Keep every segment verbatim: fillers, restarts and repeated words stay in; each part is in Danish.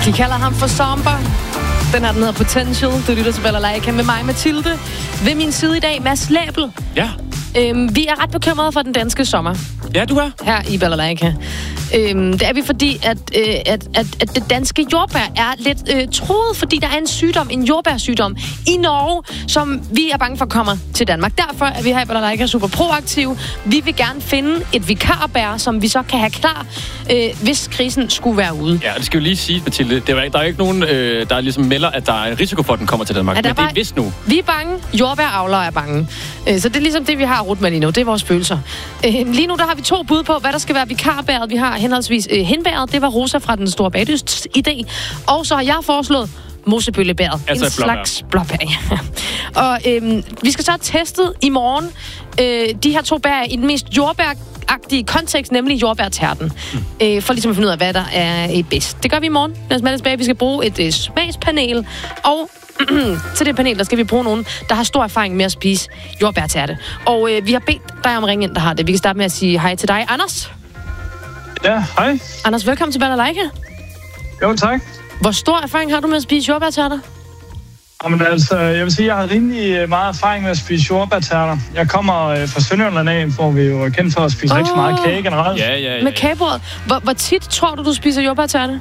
De kalder ham for Somber. Den her, den hedder Potential. Du lytter til Balalaika med mig, Mathilde. Ved min side i dag, Mads Label. Ja. Øhm, vi er ret bekymrede for den danske sommer. Ja, du er. Her i Balalaika. Øhm, det er vi, fordi at, øh, at, at, at det danske jordbær er lidt øh, truet, fordi der er en sygdom, en jordbærsygdom i Norge, som vi er bange for kommer til Danmark. Derfor er vi her i Balalaika super proaktive. Vi vil gerne finde et vikarbær, som vi så kan have klar, øh, hvis krisen skulle være ude. Ja, det skal jo lige sige, Mathilde. Det er, der er ikke nogen, øh, der ligesom melder, at der er en risiko for, at den kommer til Danmark. Ja, men det bare, er vist nu. Vi er bange. Jordbæravlere er bange. Øh, så det er ligesom det, vi har rudt med lige nu. Det er vores følelser. Øh, lige nu der har vi to bud på, hvad der skal være vikarbæret. Vi har henholdsvis øh, hindbæret. Det var Rosa fra Den Store Bagdysts idé. Og så har jeg foreslået mosebøllebæret. Altså en slags blåbær. Og øh, vi skal så have testet i morgen øh, de her to bær i den mest jordbæragtige kontekst, nemlig jordbærtærten. Mm. Øh, for ligesom at finde ud af, hvad der er øh, bedst. Det gør vi i morgen. Lad os med det tilbage. Vi skal bruge et øh, smagspanel. Og til det panel, der skal vi bruge nogen, der har stor erfaring med at spise jordbærtærte. Og øh, vi har bedt dig om at ringe ind, der har det. Vi kan starte med at sige hej til dig, Anders. Ja, hej. Anders, velkommen til Balalaika. Jo, tak. Hvor stor erfaring har du med at spise jordbærtærter? Jamen altså, jeg vil sige, jeg har rimelig meget erfaring med at spise jordbærtærter. Jeg kommer øh, fra Sønderjylland af, hvor vi jo er kendt for at spise oh. rigtig meget kage generelt. Ja, ja, ja. Med kagebrød. Hvor, hvor tit tror du, du spiser jordbærtærte?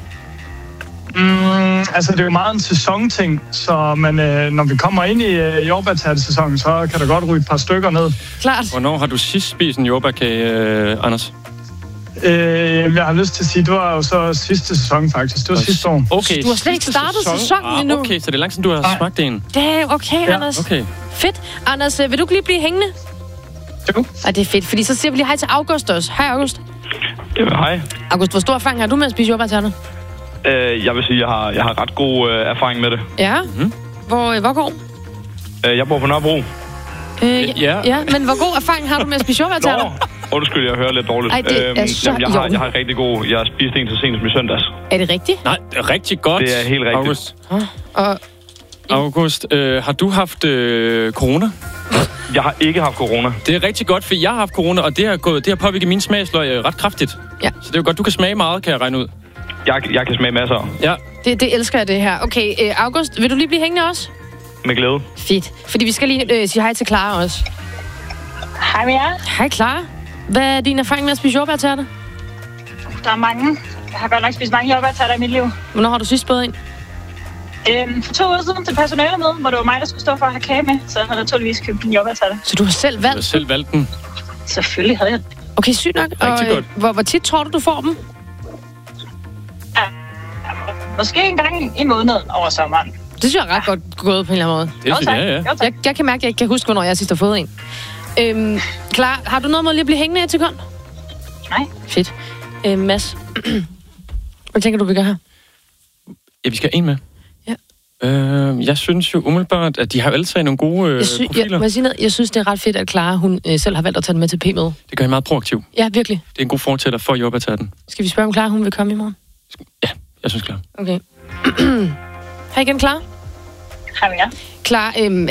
Mm, altså, det er jo meget en sæsonting, så men, øh, når vi kommer ind i øh, jordbærtærtesæsonen, så kan der godt ryge et par stykker ned. Klart. Hvornår har du sidst spist en jordbærkage, øh, Anders? Øh, jeg har lyst til at sige, det var jo så sidste sæson faktisk. Det var sidste år. Okay, du har slet ikke startet sæson? sæsonen ah, endnu. Okay, så det er lang tid, du har Nej. smagt en. Det er okay, ja. Anders. Okay. Fedt. Anders, vil du lige blive hængende? Jo. Ej, det er fedt, fordi så siger vi lige hej til August også. Hej, August. Ja, hej. August, hvor stor erfaring har du med at spise jordbærtærter? Uh, jeg vil sige, at jeg har, jeg har ret god uh, erfaring med det. Ja? Mm-hmm. Hvor, hvor god? Uh, jeg bor på Nørrebro. Øh, ja, ja. ja, men hvor god erfaring har du med at spise jordbærtærter? Nå, undskyld, jeg hører lidt dårligt. Ej, det er så jamen, jeg, har, jo. jeg har rigtig god... Jeg har spist en til sent som i søndags. Er det rigtigt? Nej, rigtig godt. Det er helt rigtigt. August, Ah, og August øh, har du haft øh, corona? Jeg har ikke haft corona. Det er rigtig godt, for jeg har haft corona, og det har, gået, det har påvirket min smagsløg øh, ret kraftigt. Ja. Så det er jo godt, du kan smage meget, kan jeg regne ud. Jeg, jeg kan smage masser. Ja. det, det elsker jeg, det her. Okay, øh, August, vil du lige blive hængende også? Med glæde. Fedt. Fordi vi skal lige øh, sige hej til Clara også. Hej med jer. Hej, Clara. Hvad er din erfaring med at spise jordbærtærter? Der er mange. Jeg har godt nok spist mange jordbærtærter i mit liv. Hvornår har du sidst spået en? Øhm, for to uger siden til personalemøde, hvor det var mig, der skulle stå for at have kage med, så jeg har naturligvis købt en jordbærtærter. Så du har selv Du har valgt? selv valgt den. Selvfølgelig havde jeg det. Okay, sygt nok. Rigtig og, godt. Øh, hvor, hvor tit tror du, du får dem? Ja. Måske en gang i måneden over sommeren. Det synes jeg er ret godt gået på en eller anden måde. Det Jo, synes tak. jeg, ja. Jo, tak. Jeg, jeg kan mærke, at jeg ikke kan huske, hvornår jeg sidst har fået en. Øhm, Clara, har du noget med lige at blive hængende et sekund? Nej. Fedt. Øhm, Mads, hvad tænker du, vi gør her? Ja, vi skal have en med. Ja. Øh, jeg synes jo umiddelbart, at de har alle tre nogle gode øh, Jeg, sy- profiler. jeg, må jeg, sige noget? Jeg synes, det er ret fedt, at Clara hun, øh, selv har valgt at tage den med til P-møde. Det gør hende meget proaktiv. Ja, virkelig. Det er en god fortæller for jordbærtærten. Skal vi spørge, om Clara hun vil komme i morgen? Ja, jeg synes klar. Okay. Hej igen, Clara. Hej med jer. Clara, øhm,